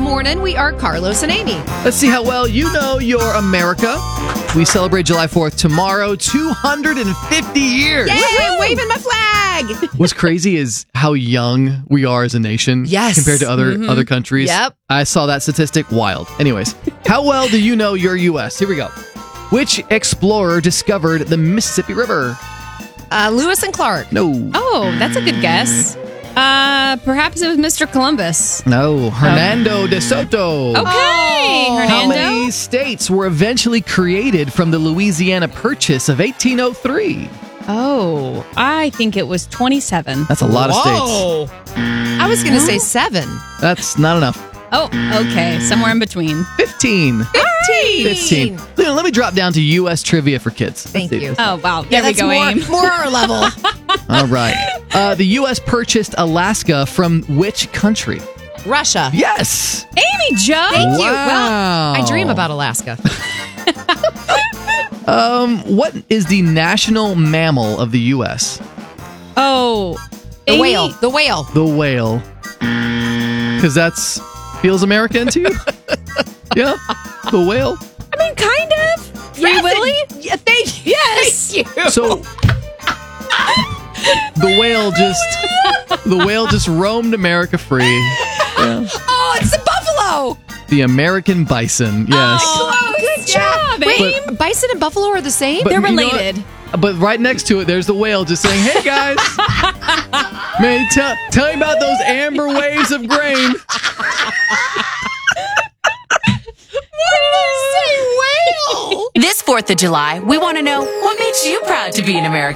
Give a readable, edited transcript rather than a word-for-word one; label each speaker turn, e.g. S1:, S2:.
S1: morning. We are Carlos and Amy.
S2: Let's see how well you know your America. We celebrate July 4th tomorrow, 250 years.
S1: Yay, I'm waving my flag.
S2: What's crazy is how young we are as a nation compared to other countries.
S1: Yep.
S2: I saw that statistic. Wild. Anyways, how well do you know your U.S.? Here we go. Which explorer discovered the Mississippi River?
S1: Lewis and Clark.
S2: No.
S3: Oh, that's a good guess. Perhaps it was Mr. Columbus.
S2: No. Hernando de Soto.
S3: Okay,
S2: How
S3: Hernando.
S2: many states were eventually created from the Louisiana Purchase of 1803?
S3: Oh, I think it was 27.
S2: That's a lot of states.
S1: I was going to say 7.
S2: That's not enough.
S3: Oh, okay. Somewhere in between.
S2: 15. 15. Let me drop down to U.S. trivia for kids.
S1: Thank you.
S3: Oh, wow. There we
S1: that's
S3: go, Aim.
S1: more our level.
S2: All right. The U.S. purchased Alaska from which country?
S1: Russia.
S2: Yes.
S3: Amy Joe.
S1: Thank you.
S2: Wow.
S1: Well, I dream about Alaska.
S2: What is the national mammal of the U.S.?
S3: Oh.
S1: The
S3: Amy-
S1: whale. The whale.
S2: The whale. Because that's feels American to you? Yeah. The whale.
S3: I mean, kind of. Free Willy?
S1: Yeah, thank you.
S3: Yes.
S1: Thank you.
S2: So the whale just roamed America free. Yeah.
S1: Oh, it's the buffalo.
S2: The American bison. Yes.
S3: Oh, good job,
S1: Wait,
S3: Aim.
S1: bison and buffalo are the same?
S2: But
S3: They're
S2: you know what?
S3: related.
S2: But right next to it, there's the whale just saying, "Hey guys, man, tell me about those amber waves of grain."
S1: Say whale.
S4: This 4th of July, we want to know what makes you proud to be an American.